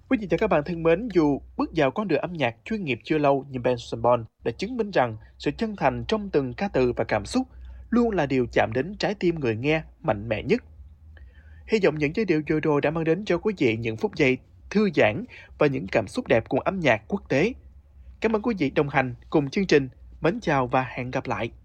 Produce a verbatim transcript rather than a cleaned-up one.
Quý vị và các bạn thân mến, dù bước vào con đường âm nhạc chuyên nghiệp chưa lâu, nhưng Benson Bourne đã chứng minh rằng sự chân thành trong từng ca từ và cảm xúc luôn là điều chạm đến trái tim người nghe mạnh mẽ nhất. Hy vọng những giai điệu vừa rồi đã mang đến cho quý vị những phút giây thư giãn và những cảm xúc đẹp cùng âm nhạc quốc tế. Cảm ơn quý vị đồng hành cùng chương trình. Mến chào và hẹn gặp lại.